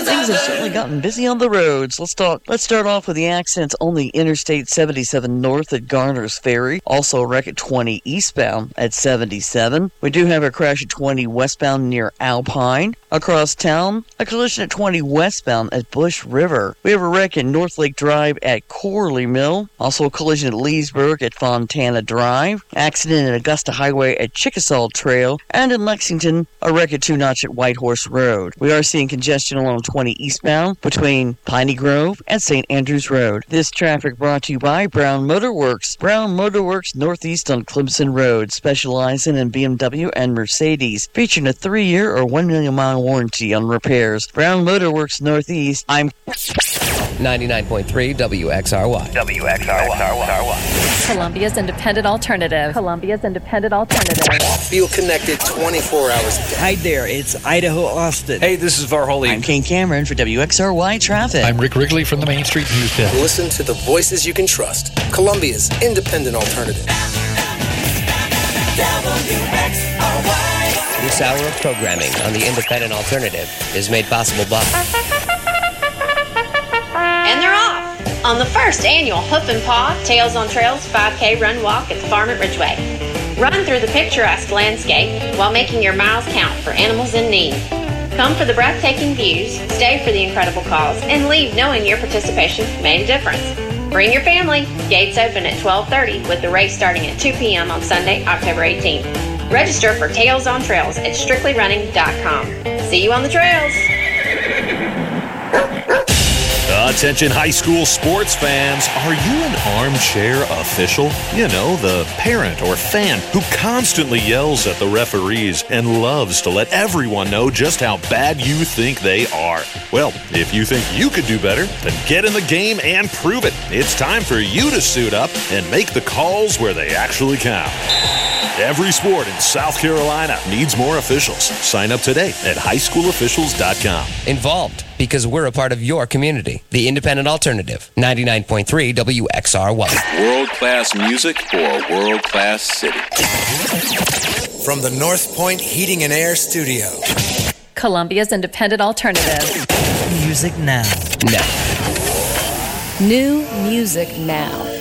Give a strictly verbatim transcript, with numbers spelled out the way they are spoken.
Things have certainly gotten busy on the roads. Let's talk. Let's start off with the accidents on the Interstate seventy-seven north at Garner's Ferry. Also a wreck at twenty eastbound at seventy-seven. We do have a crash at twenty westbound near Alpine. Across town, a collision at twenty westbound at Bush River. We have a wreck in North Lake Drive at Corley Mill. Also a collision at Leesburg at Fontana Drive. Accident at Augusta Highway at Chickasaw Trail. And in Lexington, a wreck at Two Notch at Whitehorse Road. We are seeing congestion along twenty eastbound between Piney Grove and Saint Andrews Road. This traffic brought to you by Brown Motor Works. Brown Motor Works Northeast on Clemson Road, specializing in B M W and Mercedes, featuring a three-year or one million mile warranty on repairs. Brown Motor Works Northeast. I'm ninety-nine point three W X R Y. W X R Y. Columbia's Independent Alternative. Columbia's Independent Alternative. Feel connected twenty-four hours a day. Hi there, it's Idaho Austin. Hey, this is Varholey. I'm Kane Cameron for W X R Y Traffic. I'm Rick Wrigley from the Main Street News Desk. Listen to the voices you can trust. Columbia's Independent Alternative. W X R Y. This hour of programming on the Independent Alternative is made possible by... And they're off on the first annual Hoof and Paw Tails on Trails five K Run Walk at the farm at Ridgeway. Run through the picturesque landscape while making your miles count for animals in need. Come for the breathtaking views, stay for the incredible cause, and leave knowing your participation made a difference. Bring your family. Gates open at twelve thirty with the race starting at two p.m. on Sunday, October eighteenth. Register for Tails on Trails at strictly running dot com. See you on the trails. Attention high school sports fans, are you an armchair official? You know, the parent or fan who constantly yells at the referees and loves to let everyone know just how bad you think they are. Well, if you think you could do better, then get in the game and prove it. It's time for you to suit up and make the calls where they actually count. Every sport in South Carolina needs more officials. Sign up today at high school officials dot com. Involved because we're a part of your community. The Independent Alternative, ninety-nine point three W X R Y. World-class music for a world-class city. From the North Point Heating and Air Studio. Columbia's Independent Alternative. Music now. Now. New music now.